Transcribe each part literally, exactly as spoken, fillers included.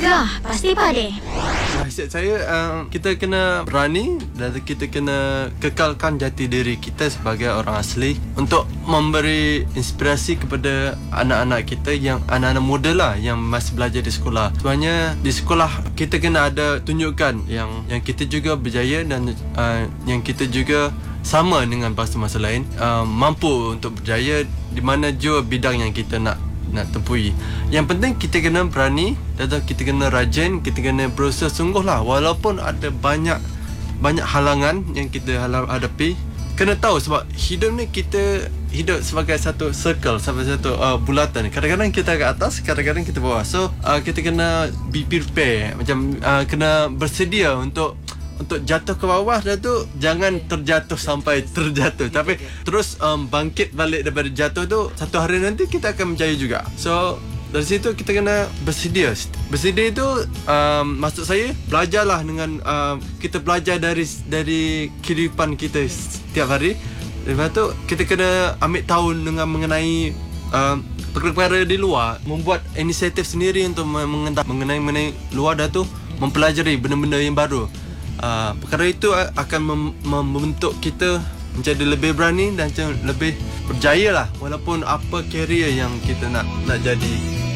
Gah, pasti pade. Nasihat saya, uh, kita kena berani dan kita kena kekalkan jati diri kita sebagai orang asli untuk memberi inspirasi kepada anak-anak kita yang anak-anak muda lah yang masih belajar di sekolah. Sebenarnya di sekolah kita kena ada tunjukkan yang yang kita juga berjaya dan uh, yang kita juga sama dengan masa-masa lain uh, mampu untuk berjaya di mana jua bidang yang kita nak nak tempui. Yang penting kita kena berani dan kita kena rajin, kita kena berusaha sungguh lah walaupun ada banyak banyak halangan yang kita hadapi. Kena tahu sebab hidup ni kita hidup sebagai satu circle, sebagai satu uh, bulatan. Kadang-kadang kita ke atas, kadang-kadang kita bawah. So uh, kita kena be prepare, macam uh, kena bersedia untuk untuk jatuh ke bawah dan tu jangan terjatuh sampai terjatuh, tapi terus um, bangkit balik daripada jatuh tu. Satu hari nanti kita akan berjaya juga. So dari situ kita kena bersedia. Bersedia itu um, maksud saya belajarlah dengan um, kita belajar dari dari kehidupan kita setiap hari. Lepas tu kita kena ambil tahu dengan mengenai um, perkara-perkara di luar, membuat inisiatif sendiri untuk mengenai mengenai luar dan tu mempelajari benda-benda yang baru. Uh, perkara itu akan mem- membentuk kita menjadi lebih berani dan lebih berjaya lah walaupun apa career yang kita nak nak jadi.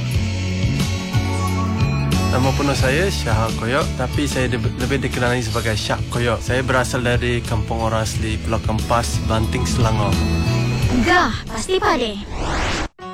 Nama penuh saya Syah Koyok, tapi saya de- lebih dikenali sebagai Syah Koyok. Saya berasal dari kampung orang asli Pulau Kempas, Banting, Selangor. Gah, pasti pade.